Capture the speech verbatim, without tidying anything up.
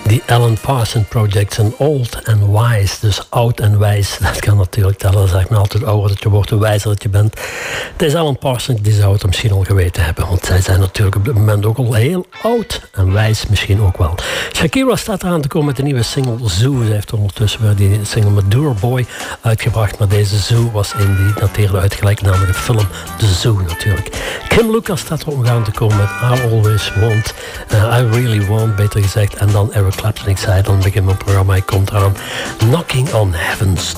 Die Alan Parsons Project zijn old and wise. Dus oud en wijs. Dat kan natuurlijk tellen. Dat zegt men altijd ouder dat je wordt, hoe wijzer dat je bent. Deze Alan Parsons die zou het misschien al geweten hebben. Want zij zijn natuurlijk op dit moment ook al heel oud. En wijs misschien ook wel. Shakira staat eraan te komen met de nieuwe single Zoo. Ze heeft ondertussen weer die single met Doer Boy uitgebracht. Maar deze Zoo was een die dateerde uit gelijknamige film The Zoo natuurlijk. Kim Lucas staat er ook aan te komen met I Always Want. Uh, I Really Want, beter gezegd. En dan Eric Clapton. Ik zei dan begin mijn programma. Hij komt eraan. Knocking on Heaven's